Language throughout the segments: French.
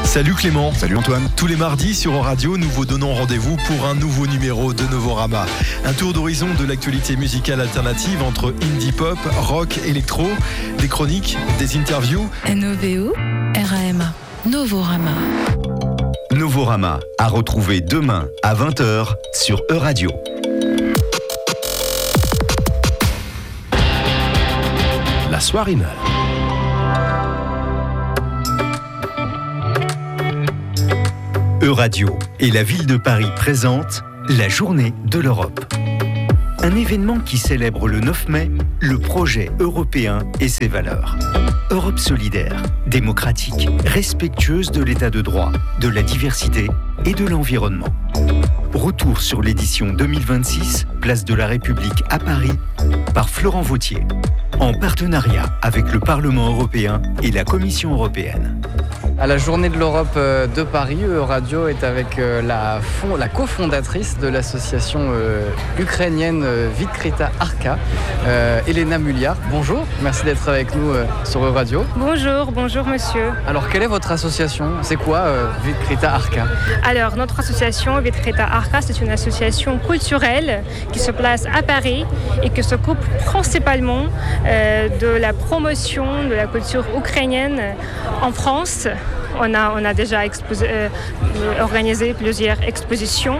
Salut Clément. Salut Antoine. Tous les mardis sur Euradio, nous vous donnons rendez-vous pour un nouveau numéro de Novorama. Un tour d'horizon de l'actualité musicale alternative entre indie pop, rock, électro, des chroniques, des interviews. NOVO, RAMA, Novorama. Novorama, à retrouver demain à 20h sur Euradio. La soirinale. Euradio et la ville de Paris présentent la Journée de l'Europe. Un événement qui célèbre le 9 mai le projet européen et ses valeurs. Europe solidaire, démocratique, respectueuse de l'état de droit, de la diversité et de l'environnement. Retour sur l'édition 2026, Place de la République à Paris, par Florent Vautier, en partenariat avec le Parlement européen et la Commission européenne. À la Journée de l'Europe de Paris, Euradio est avec la cofondatrice de l'association ukrainienne Відкрита Арка, Elena Muliar. Bonjour, merci d'être avec nous sur Euradio. Bonjour monsieur. Alors quelle est votre association? C'est quoi Відкрита Арка? Alors notre association Відкрита Арка, c'est une association culturelle qui se place à Paris et qui s'occupe principalement de la promotion de la culture ukrainienne en France. On a déjà organisé plusieurs expositions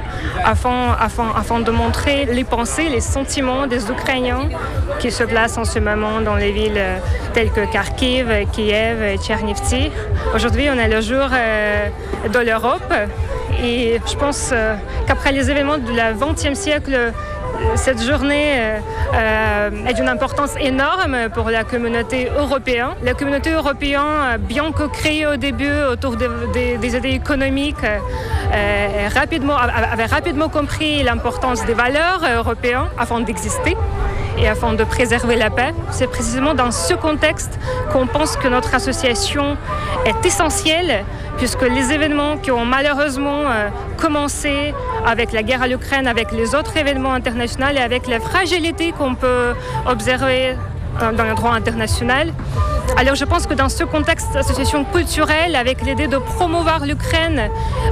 afin de montrer les pensées, les sentiments des Ukrainiens qui se placent en ce moment dans les villes telles que Kharkiv, Kiev et Tchernivtsi. Aujourd'hui, on est le jour de l'Europe et je pense qu'après les événements du XXe siècle, cette journée est d'une importance énorme pour la communauté européenne. La communauté européenne, bien que créée au début autour des idées économiques, avait rapidement compris l'importance des valeurs européennes afin d'exister et afin de préserver la paix. C'est précisément dans ce contexte qu'on pense que notre association est essentielle, puisque les événements qui ont malheureusement commencé avec la guerre à l'Ukraine, avec les autres événements internationaux et avec la fragilité qu'on peut observer dans le droit international. Alors je pense que dans ce contexte d'association culturelle, avec l'idée de promouvoir l'Ukraine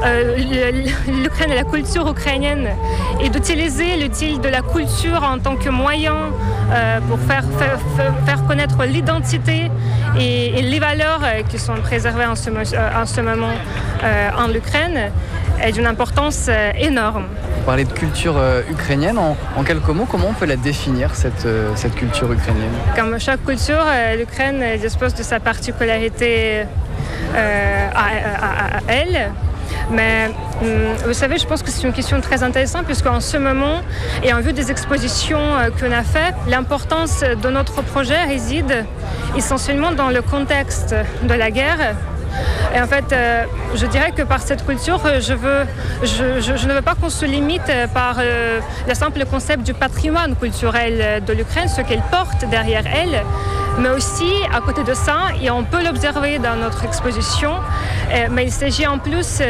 et la culture ukrainienne, et d'utiliser l'utile de la culture en tant que moyen pour faire connaître l'identité et les valeurs qui sont préservées en ce moment en Ukraine, est d'une importance énorme. Vous parlez de culture ukrainienne, en quelques mots, comment on peut la définir, cette culture ukrainienne? Comme chaque culture, l'Ukraine dispose de sa particularité à elle. Mais vous savez, je pense que c'est une question très intéressante puisqu'en ce moment, et en vue des expositions qu'on a faites, l'importance de notre projet réside essentiellement dans le contexte de la guerre. Et en fait, je dirais que par cette culture, je ne veux pas qu'on se limite par le simple concept du patrimoine culturel de l'Ukraine, ce qu'elle porte derrière elle, mais aussi, à côté de ça, et on peut l'observer dans notre exposition, mais il s'agit en plus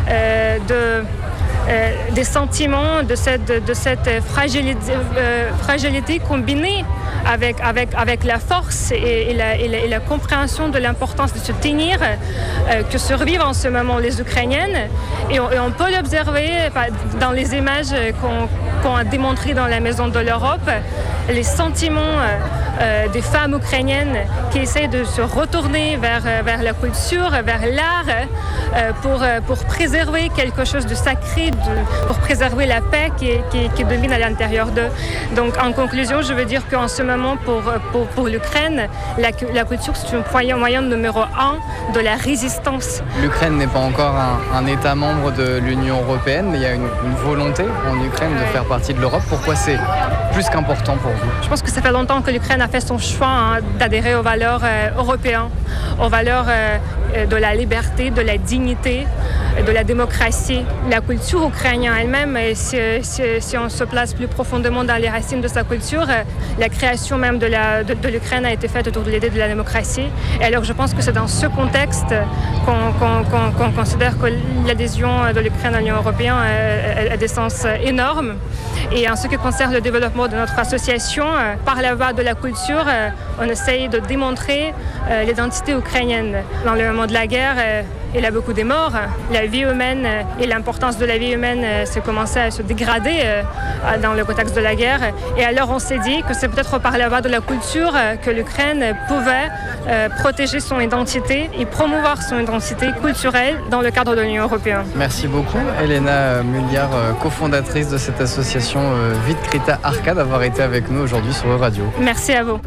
des sentiments, de cette fragilité combinée avec la force et la compréhension de l'importance de se tenir que survivent en ce moment les Ukrainiennes. Et on peut l'observer dans les images qu'on a démontrées dans la Maison de l'Europe, les sentiments des femmes ukrainiennes qui essaient de se retourner vers la culture, vers l'art, pour préserver quelque chose de sacré, pour préserver la paix qui domine à l'intérieur d'eux. Donc en conclusion, je veux dire qu'en ce moment, pour l'Ukraine, la culture, c'est un moyen numéro 1 de la résistance. L'Ukraine n'est pas encore un État membre de l'Union européenne, mais il y a une volonté en Ukraine de faire partie de l'Europe. Pourquoi c'est plus qu'important pour vous? Je pense que ça fait longtemps que l'Ukraine a fait son choix d'adhérer aux valeurs européennes, aux valeurs de la liberté, de la dignité, de la démocratie. La culture ukrainienne elle-même, si on se place plus profondément dans les racines de sa culture, la création même de l'Ukraine a été faite autour de l'idée de la démocratie. Et alors je pense que c'est dans ce contexte qu'on considère que l'adhésion de l'Ukraine à l'Union européenne a des sens énormes. Et en ce qui concerne le développement de notre association, par la voie de la culture, on essaye de démontrer l'identité ukrainienne. Dans le moment de la guerre, il y a beaucoup de morts. La vie humaine et l'importance de la vie humaine s'est commencé à se dégrader dans le contexte de la guerre. Et alors on s'est dit que c'est peut-être par la voie de la culture que l'Ukraine pouvait protéger son identité et promouvoir son identité culturelle dans le cadre de l'Union européenne. Merci beaucoup Elena Mulliard, cofondatrice de cette association Vitkryta Arka, d'avoir été avec nous aujourd'hui sur Euradio. Merci à vous.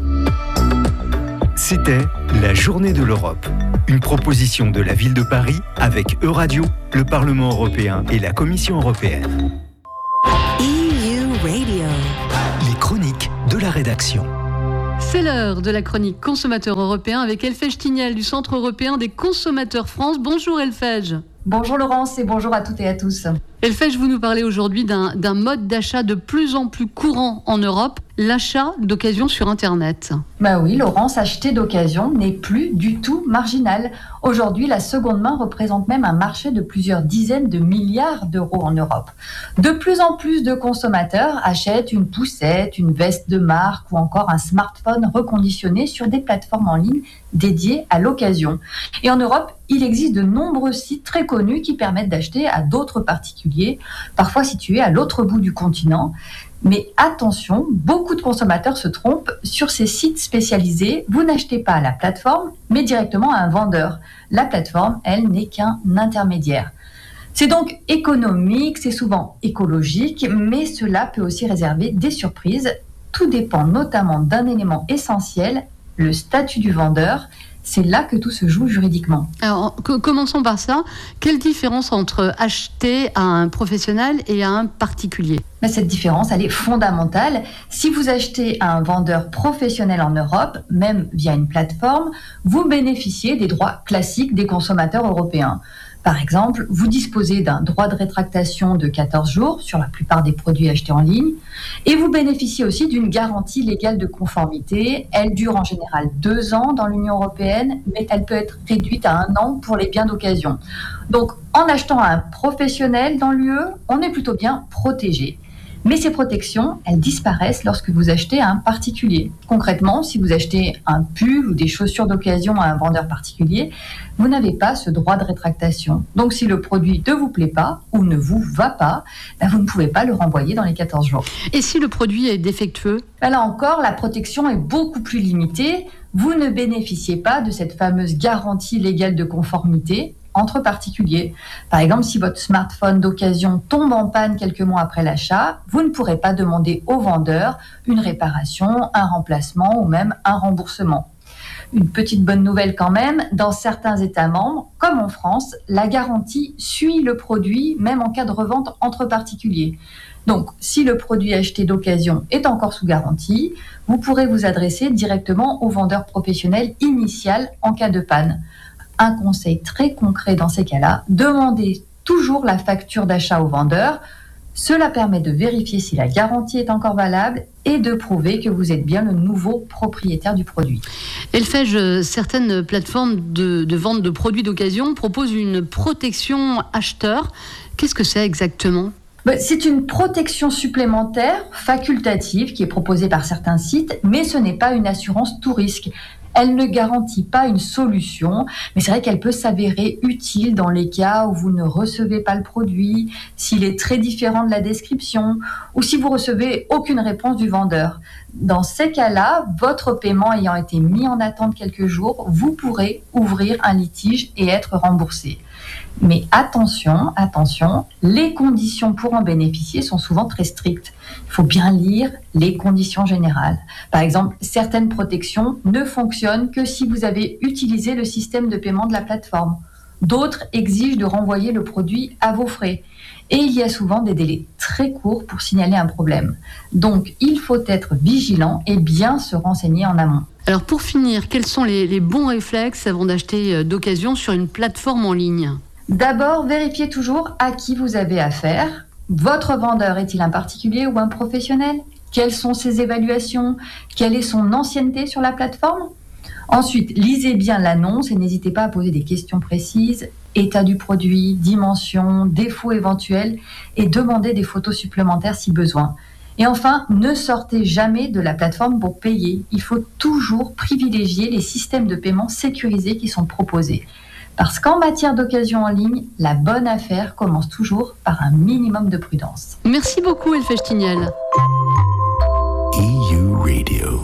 C'était la Journée de l'Europe, une proposition de la ville de Paris avec Euradio, le Parlement européen et la Commission européenne. EU Radio. Les chroniques de la rédaction. C'est l'heure de la chronique consommateur européen avec Elfège Tignel du Centre européen des consommateurs France. Bonjour Elfège. Bonjour Laurence et bonjour à toutes et à tous. Elfège, vous nous parlez aujourd'hui d'un mode d'achat de plus en plus courant en Europe, l'achat d'occasion sur Internet. Bah oui Laurence, acheter d'occasion n'est plus du tout marginal. Aujourd'hui, la seconde main représente même un marché de plusieurs dizaines de milliards d'euros en Europe. De plus en plus de consommateurs achètent une poussette, une veste de marque ou encore un smartphone reconditionné sur des plateformes en ligne dédiées à l'occasion. Et en Europe, il existe de nombreux sites très connus qui permettent d'acheter à d'autres particuliers, parfois situés à l'autre bout du continent. Mais attention, beaucoup de consommateurs se trompent. Sur ces sites spécialisés, vous n'achetez pas à la plateforme, mais directement à un vendeur. La plateforme, elle, n'est qu'un intermédiaire. C'est donc économique, c'est souvent écologique, mais cela peut aussi réserver des surprises. Tout dépend notamment d'un élément essentiel, le statut du vendeur. C'est là que tout se joue juridiquement. Alors, commençons par ça. Quelle différence entre acheter à un professionnel et à un particulier ? Mais cette différence, elle est fondamentale. Si vous achetez à un vendeur professionnel en Europe, même via une plateforme, vous bénéficiez des droits classiques des consommateurs européens. Par exemple, vous disposez d'un droit de rétractation de 14 jours sur la plupart des produits achetés en ligne et vous bénéficiez aussi d'une garantie légale de conformité. Elle dure en général 2 ans dans l'Union européenne, mais elle peut être réduite à 1 an pour les biens d'occasion. Donc, en achetant à un professionnel dans l'UE, on est plutôt bien protégé. Mais ces protections, elles disparaissent lorsque vous achetez à un particulier. Concrètement, si vous achetez un pull ou des chaussures d'occasion à un vendeur particulier, vous n'avez pas ce droit de rétractation. Donc si le produit ne vous plaît pas ou ne vous va pas, vous ne pouvez pas le renvoyer dans les 14 jours. Et si le produit est défectueux ? Là encore, la protection est beaucoup plus limitée. Vous ne bénéficiez pas de cette fameuse garantie légale de conformité entre particuliers. Par exemple, si votre smartphone d'occasion tombe en panne quelques mois après l'achat, vous ne pourrez pas demander au vendeur une réparation, un remplacement ou même un remboursement. Une petite bonne nouvelle quand même, dans certains États membres, comme en France, la garantie suit le produit, même en cas de revente entre particuliers. Donc, si le produit acheté d'occasion est encore sous garantie, vous pourrez vous adresser directement au vendeur professionnel initial en cas de panne. Un conseil très concret dans ces cas-là, demandez toujours la facture d'achat au vendeur. Cela permet de vérifier si la garantie est encore valable et de prouver que vous êtes bien le nouveau propriétaire du produit. Elfège, certaines plateformes de vente de produits d'occasion proposent une protection acheteur. Qu'est-ce que c'est exactement ? C'est une protection supplémentaire facultative qui est proposée par certains sites, mais ce n'est pas une assurance tout risque. Elle ne garantit pas une solution, mais c'est vrai qu'elle peut s'avérer utile dans les cas où vous ne recevez pas le produit, s'il est très différent de la description, ou si vous recevez aucune réponse du vendeur. Dans ces cas-là, votre paiement ayant été mis en attente quelques jours, vous pourrez ouvrir un litige et être remboursé. Mais attention, les conditions pour en bénéficier sont souvent très strictes. Il faut bien lire les conditions générales. Par exemple, certaines protections ne fonctionnent que si vous avez utilisé le système de paiement de la plateforme. D'autres exigent de renvoyer le produit à vos frais. Et il y a souvent des délais très courts pour signaler un problème. Donc, il faut être vigilant et bien se renseigner en amont. Alors pour finir, quels sont les bons réflexes avant d'acheter d'occasion sur une plateforme en ligne ? D'abord, vérifiez toujours à qui vous avez affaire. Votre vendeur est-il un particulier ou un professionnel ? Quelles sont ses évaluations ? Quelle est son ancienneté sur la plateforme ? Ensuite, lisez bien l'annonce et n'hésitez pas à poser des questions précises. état du produit, dimension, défauts éventuels et demandez des photos supplémentaires si besoin. Et enfin, ne sortez jamais de la plateforme pour payer. Il faut toujours privilégier les systèmes de paiement sécurisés qui sont proposés. Parce qu'en matière d'occasion en ligne, la bonne affaire commence toujours par un minimum de prudence. Merci beaucoup, Elfèche Tignel. EU Radio.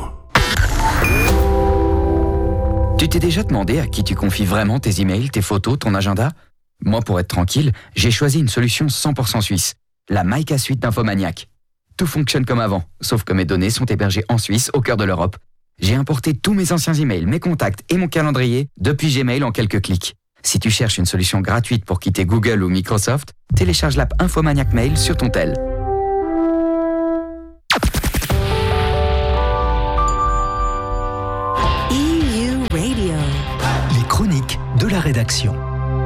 Tu t'es déjà demandé à qui tu confies vraiment tes emails, tes photos, ton agenda ? Moi, pour être tranquille, j'ai choisi une solution 100% suisse, la Maïka Suite d'Infomaniac. Tout fonctionne comme avant, sauf que mes données sont hébergées en Suisse, au cœur de l'Europe. J'ai importé tous mes anciens emails, mes contacts et mon calendrier depuis Gmail en quelques clics. Si tu cherches une solution gratuite pour quitter Google ou Microsoft, télécharge l'app Infomaniac Mail sur ton tel. EU Radio. Les chroniques de la rédaction.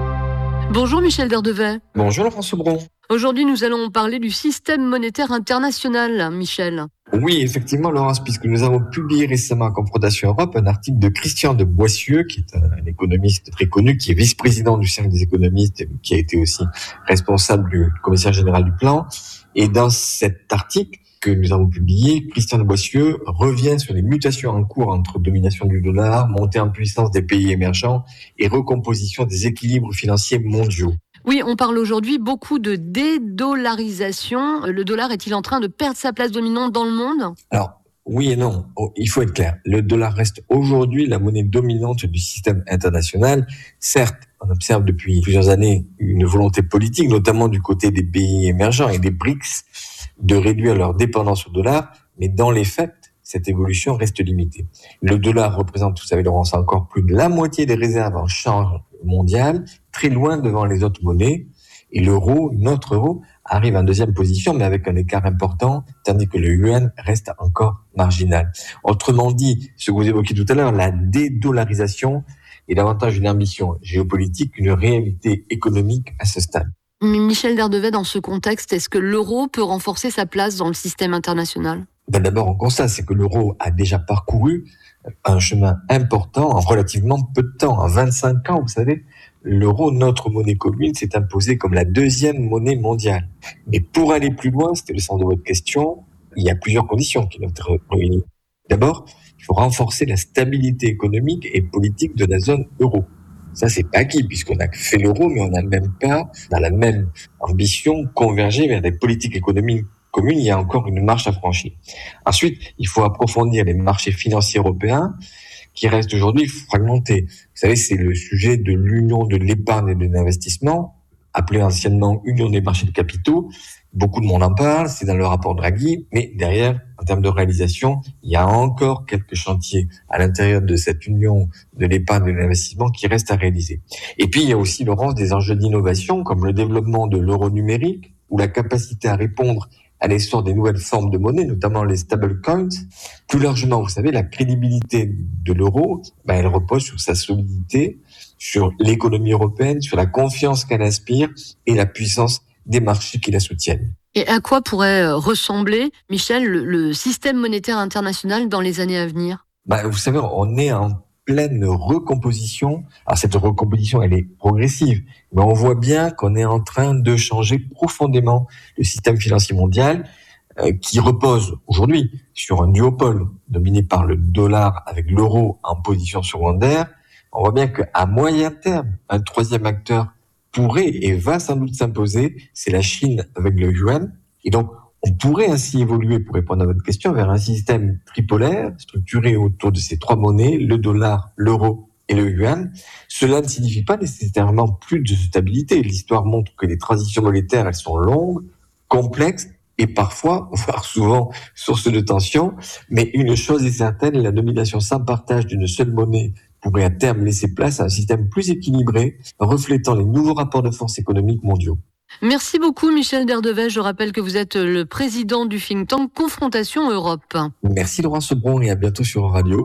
Bonjour Michel Derdevet. Bonjour Laurent Sobron. Aujourd'hui, nous allons parler du système monétaire international, Michel. Oui, effectivement, Laurence, puisque nous avons publié récemment à Confrontation Europe un article de Christian de Boissieu, qui est un économiste très connu, qui est vice-président du Cercle des économistes, qui a été aussi responsable du commissaire général du plan. Et dans cet article que nous avons publié, Christian de Boissieu revient sur les mutations en cours entre domination du dollar, montée en puissance des pays émergents et recomposition des équilibres financiers mondiaux. Oui, on parle aujourd'hui beaucoup de dédollarisation. Le dollar est-il en train de perdre sa place dominante dans le monde ? Alors, oui et non. Il faut être clair. Le dollar reste aujourd'hui la monnaie dominante du système international. Certes, on observe depuis plusieurs années une volonté politique, notamment du côté des pays émergents et des BRICS, de réduire leur dépendance au dollar, mais dans les faits, cette évolution reste limitée. Le dollar représente, vous savez Laurence, encore plus de la moitié des réserves en change mondial, très loin devant les autres monnaies, et l'euro, notre euro, arrive en deuxième position, mais avec un écart important, tandis que le yuan reste encore marginal. Autrement dit, ce que vous évoquiez tout à l'heure, la dédollarisation est davantage une ambition géopolitique qu'une réalité économique à ce stade. Michel Derdevet, dans ce contexte, est-ce que l'euro peut renforcer sa place dans le système international ? D'abord, on constate, c'est que l'euro a déjà parcouru un chemin important en relativement peu de temps. En 25 ans, vous savez, l'euro, notre monnaie commune, s'est imposée comme la deuxième monnaie mondiale. Mais pour aller plus loin, c'était le sens de votre question, il y a plusieurs conditions qui doivent être réunies. D'abord, il faut renforcer la stabilité économique et politique de la zone euro. Ça, c'est pas acquis, puisqu'on a fait l'euro, mais on n'a même pas, dans la même ambition, convergé vers des politiques économiques communes. Il y a encore une marche à franchir. Ensuite, il faut approfondir les marchés financiers européens, qui restent aujourd'hui fragmentés. Vous savez, c'est le sujet de l'union de l'épargne et de l'investissement, appelée anciennement Union des marchés de capitaux. Beaucoup de monde en parle, c'est dans le rapport Draghi, mais derrière, en termes de réalisation, il y a encore quelques chantiers à l'intérieur de cette union de l'épargne et de l'investissement qui restent à réaliser. Et puis, il y a aussi, Laurence, des enjeux d'innovation, comme le développement de l'euro numérique, ou la capacité à répondre à l'essor des nouvelles formes de monnaie, notamment les stablecoins. Plus largement, vous savez, la crédibilité de l'euro, elle repose sur sa solidité, sur l'économie européenne, sur la confiance qu'elle inspire et la puissance des marchés qui la soutiennent. Et à quoi pourrait ressembler, Michel, le système monétaire international dans les années à venir ? Vous savez, on est en pleine recomposition. Alors cette recomposition, elle est progressive, mais on voit bien qu'on est en train de changer profondément le système financier mondial qui repose aujourd'hui sur un duopole dominé par le dollar avec l'euro en position secondaire. On voit bien qu'à moyen terme, un troisième acteur pourrait et va sans doute s'imposer, c'est la Chine avec le yuan. Et donc, on pourrait ainsi évoluer, pour répondre à votre question, vers un système tripolaire structuré autour de ces trois monnaies, le dollar, l'euro et le yuan. Cela ne signifie pas nécessairement plus de stabilité. L'histoire montre que les transitions monétaires, elles sont longues, complexes et parfois, voire souvent, source de tension. Mais une chose est certaine, la domination sans partage d'une seule monnaie pourrait à terme laisser place à un système plus équilibré, reflétant les nouveaux rapports de force économiques mondiaux. Merci beaucoup Michel Derdevet. Je rappelle que vous êtes le président du think tank Confrontation Europe. Merci Laurent Sobron et à bientôt sur Radio.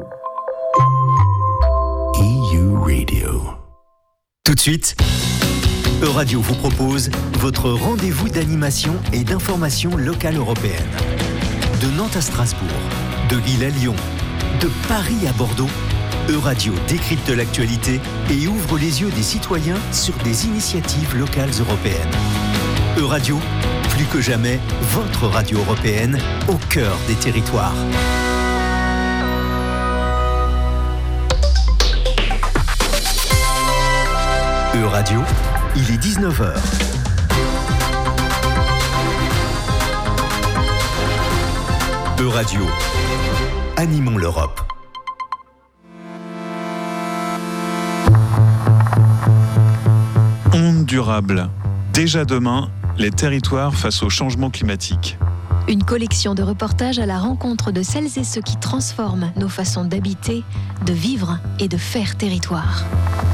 EU Radio. Tout de suite, Euradio vous propose votre rendez-vous d'animation et d'information locale européenne. De Nantes à Strasbourg, de Lille à Lyon, de Paris à Bordeaux, Euradio décrypte l'actualité et ouvre les yeux des citoyens sur des initiatives locales européennes. Euradio, plus que jamais, votre radio européenne au cœur des territoires. Euradio, il est 19h. Euradio, animons l'Europe. Onde durable. Déjà demain, les territoires face au changement climatique. Une collection de reportages à la rencontre de celles et ceux qui transforment nos façons d'habiter, de vivre et de faire territoire.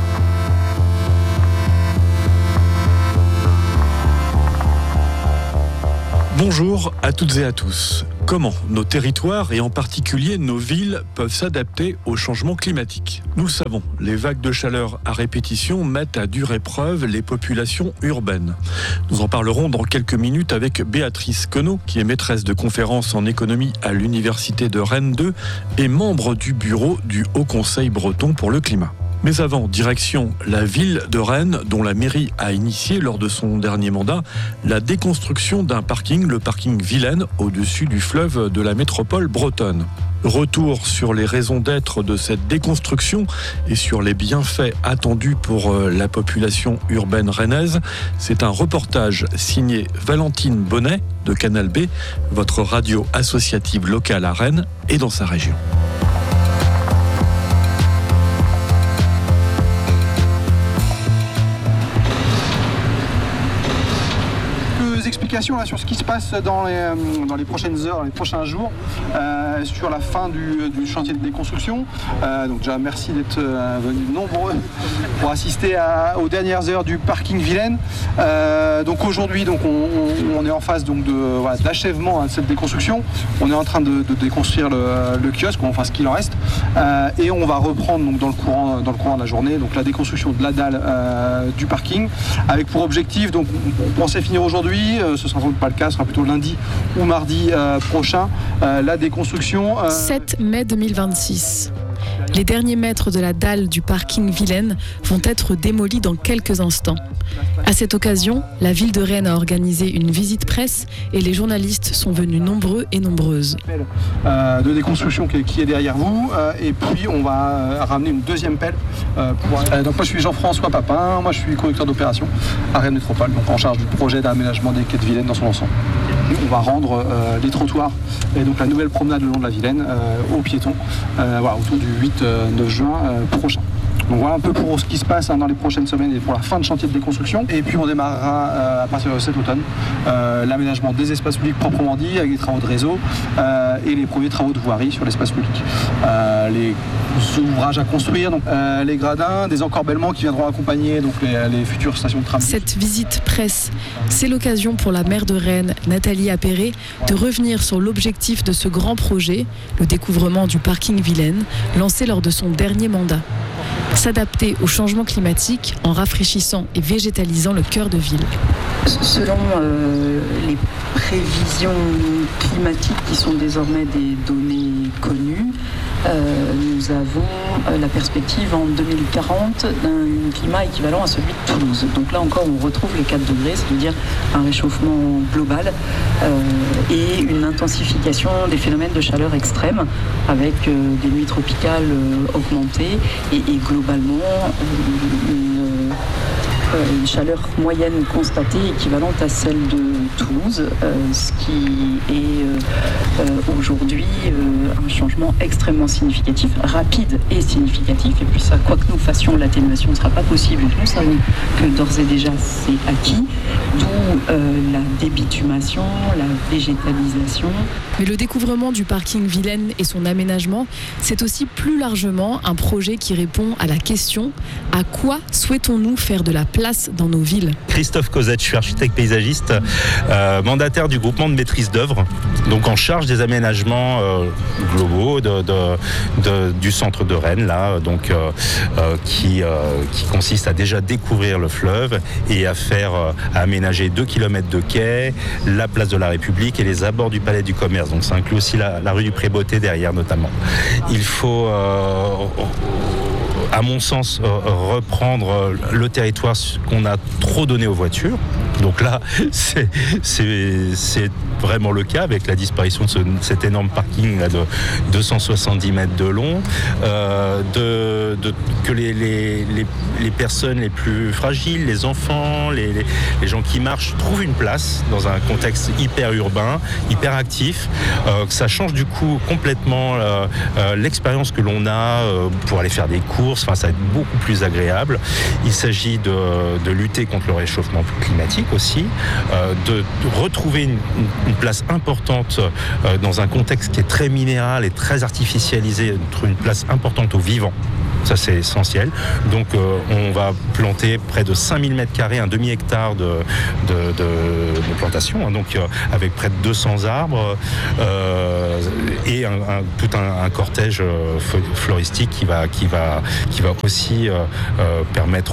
Bonjour à toutes et à tous. Comment nos territoires et en particulier nos villes peuvent s'adapter au changement climatique ? Nous le savons, les vagues de chaleur à répétition mettent à dure épreuve les populations urbaines. Nous en parlerons dans quelques minutes avec Béatrice Queneau, qui est maîtresse de conférences en économie à l'Université de Rennes 2 et membre du bureau du Haut Conseil breton pour le climat. Mais avant, direction la ville de Rennes, dont la mairie a initié lors de son dernier mandat la déconstruction d'un parking, le parking Vilaine, au-dessus du fleuve de la métropole bretonne. Retour sur les raisons d'être de cette déconstruction et sur les bienfaits attendus pour la population urbaine rennaise. C'est un reportage signé Valentine Bonnet de Canal B, votre radio associative locale à Rennes et dans sa région. Explications là, sur ce qui se passe dans les prochaines heures, les prochains jours, sur la fin du chantier de déconstruction. Donc déjà merci d'être venus nombreux pour assister aux dernières heures du parking Vilaine. Donc aujourd'hui, on est en phase d'achèvement de cette déconstruction. On est en train de déconstruire le kiosque, enfin ce qu'il en reste, et on va reprendre dans le courant de la journée la déconstruction de la dalle du parking, avec pour objectif, on pensait finir aujourd'hui. Ce sera sans doute pas le cas, ce sera plutôt lundi ou mardi prochain, la déconstruction. 7 mai 2026. Les derniers mètres de la dalle du parking Vilaine vont être démolis dans quelques instants. À cette occasion, la ville de Rennes a organisé une visite presse et les journalistes sont venus nombreux et nombreuses. De déconstruction qui est derrière vous, et puis on va ramener une deuxième pelle. Donc moi je suis Jean-François Papin, moi je suis conducteur d'opération à Rennes Métropole, donc en charge du projet d'aménagement des quais de Vilaine dans son ensemble. On va rendre les trottoirs et donc la nouvelle promenade le long de la Vilaine aux piétons autour du 8-9 juin prochain. Donc voilà un peu pour ce qui se passe dans les prochaines semaines et pour la fin de chantier de déconstruction. Et puis on démarrera à partir de cet automne l'aménagement des espaces publics proprement dit, avec les travaux de réseau et les premiers travaux de voirie sur l'espace public. Les ouvrages à construire, les gradins, des encorbellements qui viendront accompagner les futures stations de tram. Cette visite presse, c'est l'occasion pour la maire de Rennes, Nathalie Appéré, de revenir sur l'objectif de ce grand projet, le découvrement du parking Vilaine, lancé lors de son dernier mandat. S'adapter au changement climatique en rafraîchissant et végétalisant le cœur de ville. Selon les prévisions climatiques qui sont désormais des données connues, nous avons la perspective en 2040 d'un climat équivalent à celui de Toulouse. Donc là encore, on retrouve les 4 degrés, c'est-à-dire un réchauffement global et une intensification des phénomènes de chaleur extrême avec des nuits tropicales augmentées et globalement une chaleur moyenne constatée équivalente à celle de Toulouse, ce qui est aujourd'hui un changement extrêmement significatif, rapide et significatif. Et puis ça, quoi que nous fassions, l'atténuation ne sera pas possible. Nous savons que d'ores et déjà c'est acquis, d'où la débitumation, la végétalisation. Mais le découvrement du parking Vilaine et son aménagement, c'est aussi plus largement un projet qui répond à la question : à quoi souhaitons-nous faire de la place place dans nos villes. Christophe Cosette, je suis architecte paysagiste, mandataire du groupement de maîtrise d'œuvre, donc en charge des aménagements globaux du centre de Rennes, là, donc, qui consiste à déjà découvrir le fleuve et à aménager 2 km de quai, la place de la République et les abords du Palais du Commerce. Donc ça inclut aussi la rue du Pré-Beauté derrière notamment. Il faut à mon sens, reprendre le territoire qu'on a trop donné aux voitures. Donc là, c'est vraiment le cas avec la disparition de cet énorme parking là, de 270 mètres de long, que les personnes les plus fragiles, les enfants, les gens qui marchent trouvent une place dans un contexte hyper urbain, hyper actif, que ça change du coup complètement l'expérience que l'on a pour aller faire des courses. Enfin, ça va être beaucoup plus agréable. Il s'agit de lutter contre le réchauffement climatique aussi, de retrouver une place importante dans un contexte qui est très minéral et très artificialisé, une place importante aux vivants. Ça, c'est essentiel. Donc, on va planter près de 5000 m², un demi-hectare de plantation, hein, donc avec près de 200 arbres et tout un cortège floristique qui va aussi permettre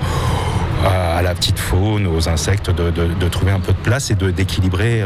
à la petite faune, aux insectes de trouver un peu de place et d'équilibrer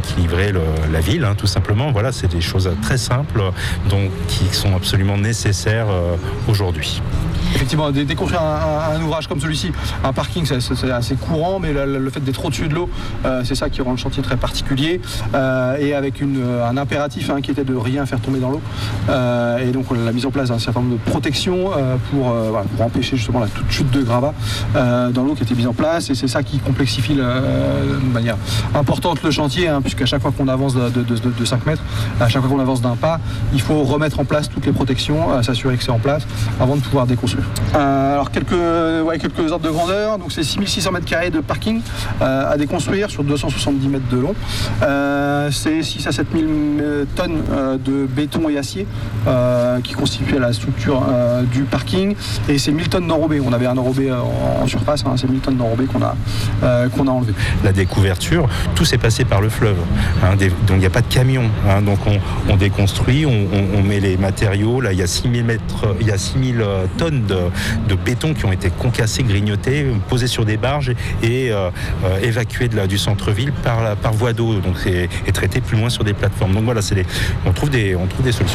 la ville, hein, tout simplement. Voilà, c'est des choses très simples qui sont absolument nécessaires aujourd'hui. Effectivement, déconstruire un ouvrage comme celui-ci, un parking, c'est assez courant, mais le fait d'être au-dessus de l'eau, c'est ça qui rend le chantier très particulier, et avec un impératif qui était de rien faire tomber dans l'eau, et donc la mise en place d'un certain nombre de protections pour empêcher justement toute chute de gravat dans l'eau qui était mise en place, et c'est ça qui complexifie de manière importante le chantier, puisqu'à chaque fois qu'on avance de 5 mètres, à chaque fois qu'on avance d'un pas, il faut remettre en place toutes les protections, s'assurer que c'est en place avant de pouvoir déconstruire. Alors quelques ordres de grandeur, donc c'est 6600 m² de parking à déconstruire sur 270 mètres de long. C'est 6 à 7000 tonnes de béton et acier qui constituaient la structure du parking, et c'est 1000 tonnes d'enrobé. On avait un enrobé en surface, c'est 1000 tonnes d'enrobé qu'on a enlevé. La découverture, tout s'est passé par le fleuve, donc il n'y a pas de camion, donc on déconstruit, on met les matériaux. Là, il y a 6000 tonnes de béton qui ont été concassés, grignotés, posés sur des barges et évacués du centre-ville par voie d'eau, donc et traités plus loin sur des plateformes. Donc voilà, on trouve des solutions.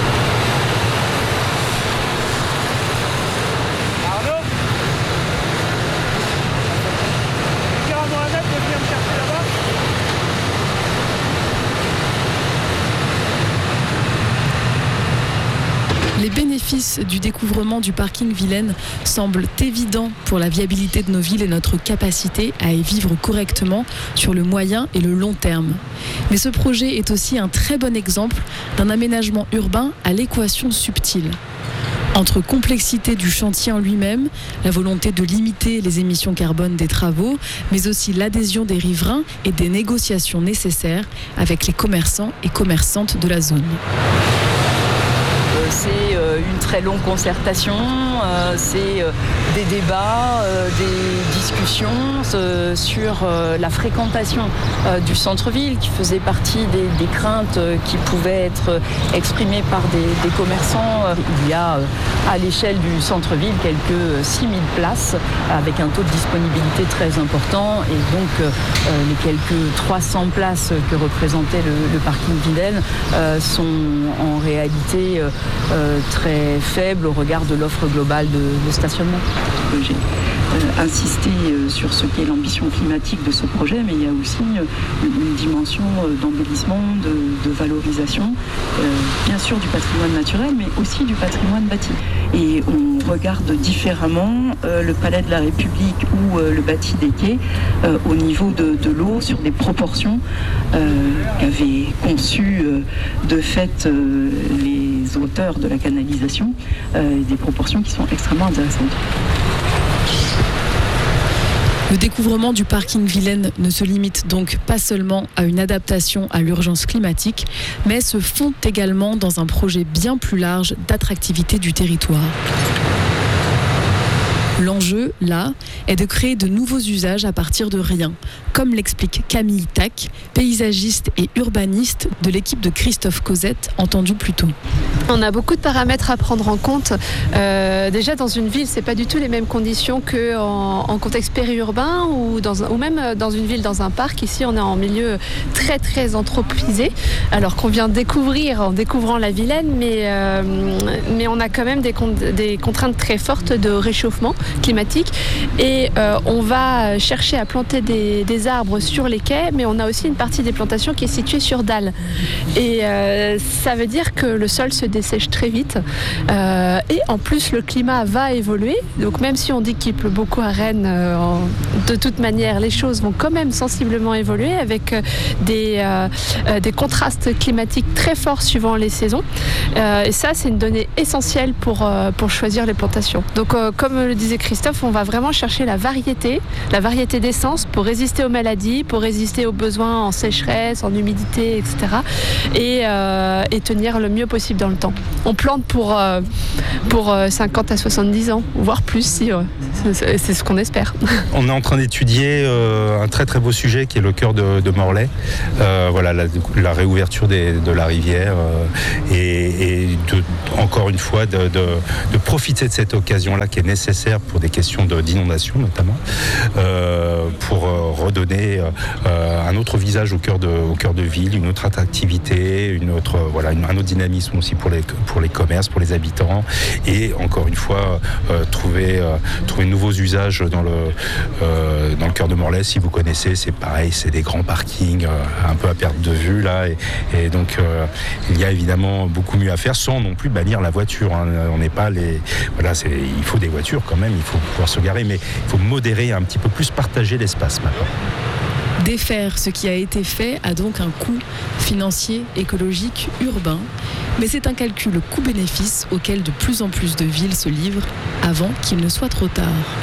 Les bénéfices du découvrement du parking Vilaine semblent évidents pour la viabilité de nos villes et notre capacité à y vivre correctement sur le moyen et le long terme. Mais ce projet est aussi un très bon exemple d'un aménagement urbain à l'équation subtile. Entre complexité du chantier en lui-même, la volonté de limiter les émissions carbone des travaux, mais aussi l'adhésion des riverains et des négociations nécessaires avec les commerçants et commerçantes de la zone. C'est une très longue concertation, c'est des débats, des discussions sur la fréquentation du centre-ville qui faisait partie des craintes qui pouvaient être exprimées par des commerçants. Il y a à l'échelle du centre-ville quelques 6000 places avec un taux de disponibilité très important, et donc les quelques 300 places que représentait le parking Vilaine sont en réalité très faible au regard de l'offre globale de stationnement. J'ai insisté sur ce qu'est l'ambition climatique de ce projet, mais il y a aussi une dimension d'embellissement, de valorisation, bien sûr du patrimoine naturel, mais aussi du patrimoine bâti. Et on regarde différemment le Palais de la République ou le bâti des quais au niveau de l'eau, sur des proportions qu'avaient conçues de fait les auteurs de la canalisation, des proportions qui sont extrêmement intéressantes. Le découvrement du parking Vilaine ne se limite donc pas seulement à une adaptation à l'urgence climatique, mais se fond également dans un projet bien plus large d'attractivité du territoire. L'enjeu, là, est de créer de nouveaux usages à partir de rien, comme l'explique Camille Tac, paysagiste et urbaniste de l'équipe de Christophe Cosette, entendu plus tôt. On a beaucoup de paramètres à prendre en compte. Déjà, dans une ville, c'est pas du tout les mêmes conditions qu'en contexte périurbain ou même dans une ville, dans un parc. Ici, on est en milieu très, très anthropisé, alors qu'on vient découvrir en découvrant la Vilaine, mais on a quand même des contraintes très fortes de réchauffement climatique et on va chercher à planter des arbres sur les quais, mais on a aussi une partie des plantations qui est située sur dalles. Et ça veut dire que le sol se dessèche très vite et en plus le climat va évoluer. Donc même si on dit qu'il pleut beaucoup à Rennes, de toute manière les choses vont quand même sensiblement évoluer avec des contrastes climatiques très forts suivant les saisons. Et ça, c'est une donnée essentielle pour choisir les plantations. Donc comme le disait Christophe, on va vraiment chercher la variété d'essences pour résister aux maladies, pour résister aux besoins en sécheresse, en humidité, etc. Et tenir le mieux possible dans le temps. On plante pour 50 à 70 ans, voire plus, si, c'est ce qu'on espère. On est en train d'étudier un très très beau sujet qui est le cœur de Morlaix. Voilà, la réouverture de la rivière et encore une fois de profiter de cette occasion-là qui est nécessaire pour des questions d'inondation notamment, pour redonner un autre visage au cœur de ville, une autre attractivité, un autre dynamisme aussi pour les commerces, pour les habitants, et encore une fois trouver de nouveaux usages dans le cœur de Morlaix. Si vous connaissez, c'est pareil, c'est des grands parkings un peu à perte de vue là, et donc il y a évidemment beaucoup mieux à faire sans non plus bannir la voiture. On n'est pas il faut des voitures quand même, il faut pouvoir se garer, mais il faut modérer un petit peu plus, partager l'espace maintenant. Défaire ce qui a été fait a donc un coût financier, écologique, urbain, mais c'est un calcul coût-bénéfice auquel de plus en plus de villes se livrent avant qu'il ne soit trop tard.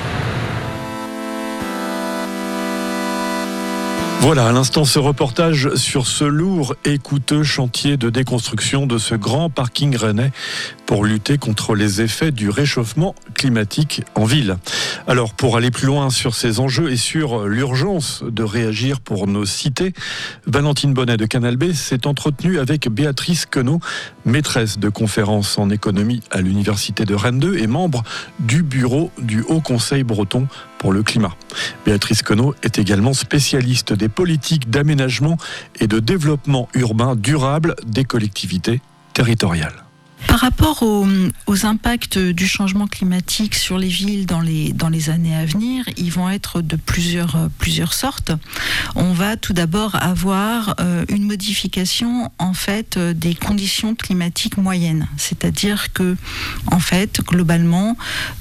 Voilà, à l'instant, ce reportage sur ce lourd et coûteux chantier de déconstruction de ce grand parking rennais pour lutter contre les effets du réchauffement climatique en ville. Alors, pour aller plus loin sur ces enjeux et sur l'urgence de réagir pour nos cités, Valentine Bonnet de Canal B s'est entretenue avec Béatrice Queneau, maîtresse de conférences en économie à l'Université de Rennes 2 et membre du bureau du Haut Conseil breton pour le climat. Béatrice Queneau est également spécialiste des politiques d'aménagement et de développement urbain durable des collectivités territoriales. Par rapport aux impacts du changement climatique sur les villes dans les années à venir, ils vont être de plusieurs sortes. On va tout d'abord avoir une modification en fait des conditions climatiques moyennes, c'est-à-dire que en fait globalement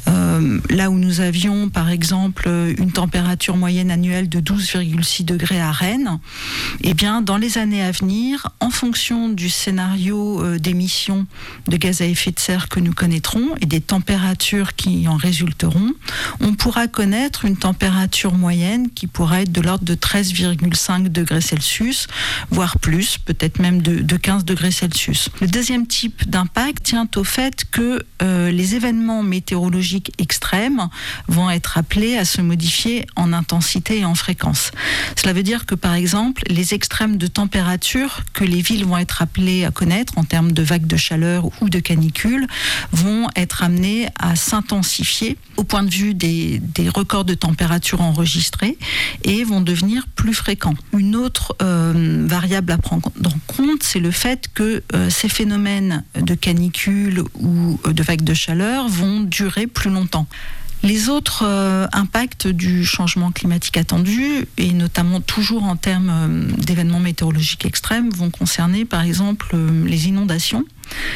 là où nous avions par exemple une température moyenne annuelle de 12,6 degrés à Rennes, eh bien dans les années à venir, en fonction du scénario d'émissions de gaz à effet de serre que nous connaîtrons et des températures qui en résulteront, on pourra connaître une température moyenne qui pourra être de l'ordre de 13,5 degrés Celsius, voire plus, peut-être même de 15 degrés Celsius. Le deuxième type d'impact tient au fait que les événements météorologiques extrêmes vont être appelés à se modifier en intensité et en fréquence. Cela veut dire que, par exemple, les extrêmes de température que les villes vont être appelées à connaître en termes de vagues de chaleur ou de canicules vont être amenés à s'intensifier au point de vue des records de température enregistrés et vont devenir plus fréquents. Une autre variable à prendre en compte, c'est le fait que ces phénomènes de canicules ou de vagues de chaleur vont durer plus longtemps. Les autres impacts du changement climatique attendu, et notamment toujours en termes d'événements météorologiques extrêmes, vont concerner par exemple les inondations,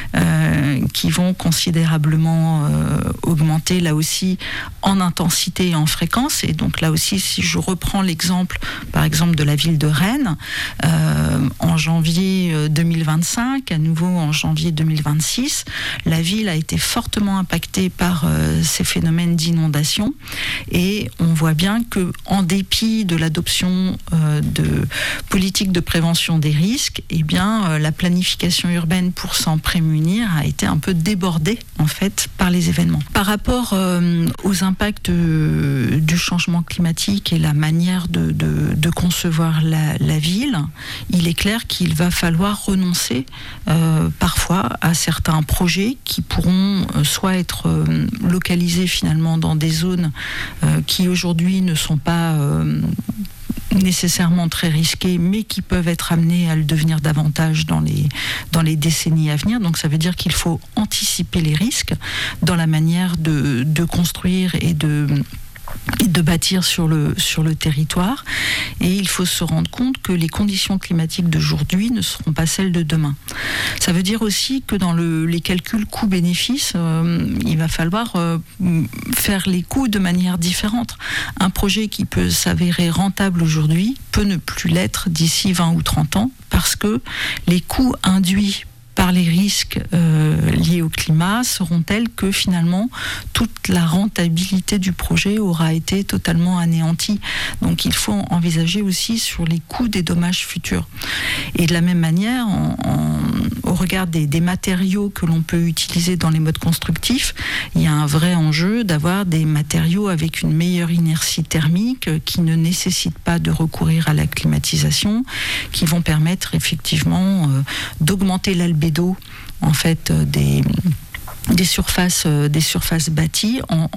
qui vont considérablement augmenter là aussi en intensité et en fréquence. Et donc là aussi, si je reprends l'exemple par exemple de la ville de Rennes, en janvier 2025, à nouveau en janvier 2026, la ville a été fortement impactée par ces phénomènes d'inondation, et on voit bien que en dépit de l'adoption de politiques de prévention des risques, eh bien la planification urbaine pour s'en s'en prémunir a été un peu débordé en fait par les événements. Par rapport aux impacts du changement climatique et la manière de concevoir la ville, il est clair qu'il va falloir renoncer parfois à certains projets qui pourront soit être localisés finalement dans des zones qui aujourd'hui ne sont pas nécessairement très risqués, mais qui peuvent être amenés à le devenir davantage dans les décennies à venir. Donc ça veut dire qu'il faut anticiper les risques dans la manière de construire et de bâtir sur le territoire, et il faut se rendre compte que les conditions climatiques d'aujourd'hui ne seront pas celles de demain. Ça veut dire aussi que dans les calculs coûts-bénéfices, il va falloir faire les coûts de manière différente. Un projet qui peut s'avérer rentable aujourd'hui peut ne plus l'être d'ici 20 ou 30 ans, parce que les coûts induits par les risques liés au climat seront tels que finalement toute la rentabilité du projet aura été totalement anéantie. Donc il faut envisager aussi sur les coûts des dommages futurs. Et de la même manière, au regard des matériaux que l'on peut utiliser dans les modes constructifs, il y a un vrai enjeu d'avoir des matériaux avec une meilleure inertie thermique, qui ne nécessitent pas de recourir à la climatisation, qui vont permettre effectivement d'augmenter l'albédo en fait des surfaces bâties en